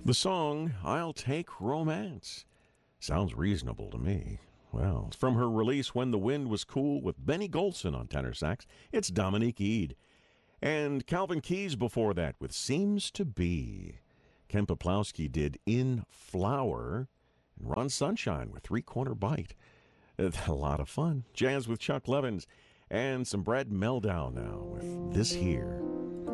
The song, I'll Take Romance. Sounds reasonable to me. Well, it's from her release When the Wind Was Cool with Benny Golson on tenor sax. It's Dominique Eade. And Calvin Keys before that with Seems to Be. Ken Poplowski did In Flower. And Ron Sunshine with Three Corner Bite. A lot of fun. Jazz with Chuck Levins. And some Brad Meldau now with This Here.